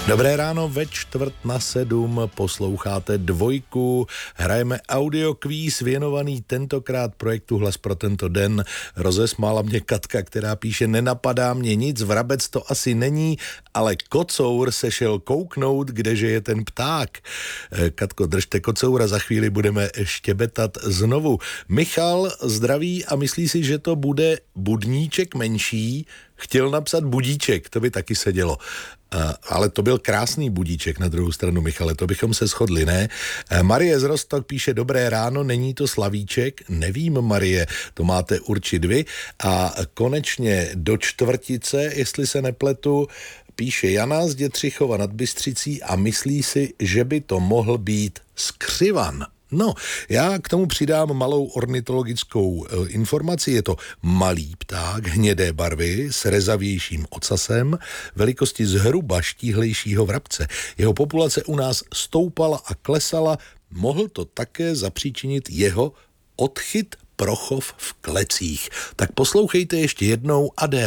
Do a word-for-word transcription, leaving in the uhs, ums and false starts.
Dobré ráno, ve čtvrt na sedm posloucháte Dvojku, hrajeme audiokvíz věnovaný tentokrát projektu Hlas pro tento den. Rozesmála mě Katka, která píše: nenapadá mě nic, vrabec to asi není, ale kocour se šel kouknout, kdeže je ten pták. Katko, držte kocoura, za chvíli budeme štěbetat znovu. Michal zdraví a myslí si, že to bude budníček menší. Chtěl napsat budíček, to by taky sedělo. Uh, ale to byl krásný budíček na druhou stranu, Michale, to bychom se shodli, ne? Uh, Marie z Rostok píše: dobré ráno, není to slavíček? Nevím, Marie, to máte určit vy. A konečně do čtvrtice, jestli se nepletu, píše Jana z Dětřichova nad Bystřicí a myslí si, že by to mohl být skřivan. No, já k tomu přidám malou ornitologickou e, informaci. Je to malý pták hnědé barvy s rezavějším ocasem, velikosti zhruba štíhlejšího vrabce. Jeho populace u nás stoupala a klesala. Mohl to také zapříčinit jeho odchyt pro chov v klecích. Tak poslouchejte ještě jednou Adél.